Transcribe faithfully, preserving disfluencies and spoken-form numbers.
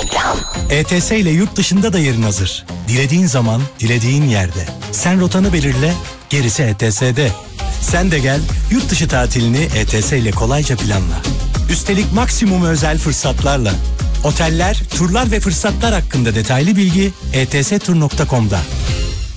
Reklam. E T S ile yurt dışında da yerin hazır. Dilediğin zaman, dilediğin yerde. Sen rotanı belirle, gerisi E T S'de. Sen de gel, yurt dışı tatilini E T S ile kolayca planla. Üstelik maksimum özel fırsatlarla. Oteller, turlar ve fırsatlar hakkında detaylı bilgi e t s tur nokta com'da.